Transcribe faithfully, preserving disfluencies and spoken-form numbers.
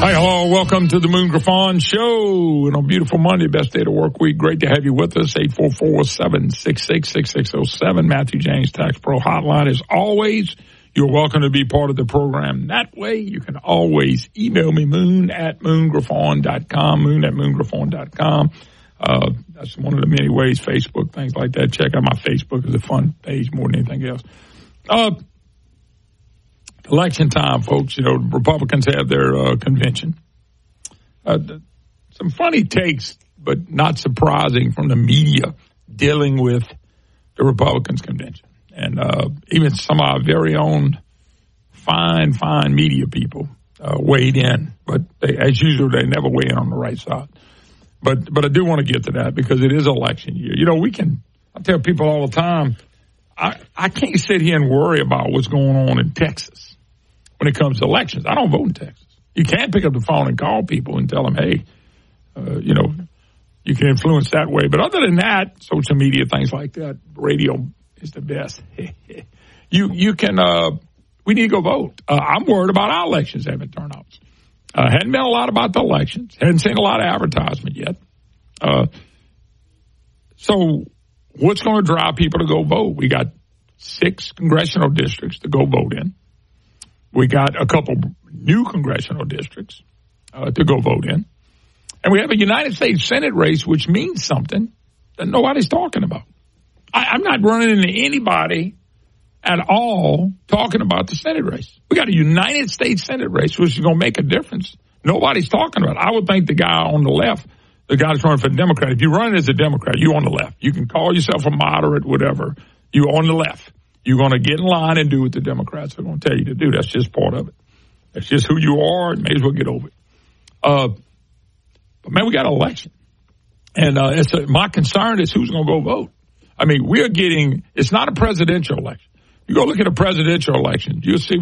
Hi, hello. Welcome to the Moon Griffon Show. And on beautiful Monday, best day to work week. Great to have you with us. eight four four, seven six six, six six zero seven. Matthew James Tax Pro Hotline. As always, you're welcome to be part of the program that way. You can always email me, moon at moon griffon dot com, moon at moon griffon dot com. Uh, that's one of the many ways, Facebook, things like that. Check out my Facebook. It's a fun page more than anything else. Uh, Election time, folks. You know, Republicans have their uh, convention. Uh, some funny takes, but not surprising, from the media dealing with the Republicans' convention. And uh, even some of our very own fine, fine media people uh, weighed in. But they, as usual, they never weigh in on the right side. But but I do want to get to that because it is election year. You know, we can, I tell people all the time, I, I can't sit here and worry about what's going on in Texas. When it comes to elections, I don't vote in Texas. You can't pick up the phone and call people and tell them, hey, uh, you know, you can influence that way. But other than that, social media, things like that, radio is the best. you you can, uh, we need to go vote. Uh, I'm worried about our elections having turnouts. Uh, hadn't been a lot about the elections. Hadn't seen a lot of advertisement yet. Uh, so what's going to drive people to go vote? We got six congressional districts to go vote in. We got a couple new congressional districts uh, to go vote in. And we have a United States Senate race, which means something that nobody's talking about. I, I'm not running into anybody at all talking about the Senate race. We got a United States Senate race, which is going to make a difference. Nobody's talking about it. I would think the guy on the left, the guy that's running for the Democrat, if you run as a Democrat, you on the left. You can call yourself a moderate, whatever. You on the left. You're going to get in line and do what the Democrats are going to tell you to do. That's just part of it. That's just who you are, and may as well get over it. Uh, but, man, we got an election. And uh, it's a, my concern is who's going to go vote. I mean, we're getting – it's not a presidential election. You go look at a presidential election, you'll see